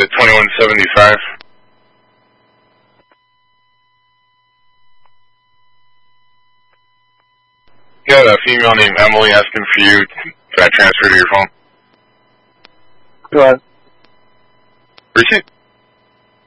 to 2175. You got a female named Emily asking for you to transfer to your phone. Go ahead. Receipt.